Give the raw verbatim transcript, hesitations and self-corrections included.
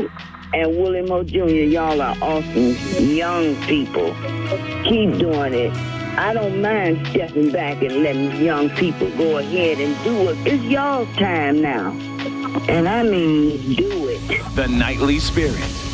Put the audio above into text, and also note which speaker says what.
Speaker 1: you and Willie Moe Junior, y'all are awesome young people. Keep doing it. I don't mind stepping back and letting young people go ahead and do it. It's y'all's time now. And I mean, do it.
Speaker 2: The Nightly Spirit.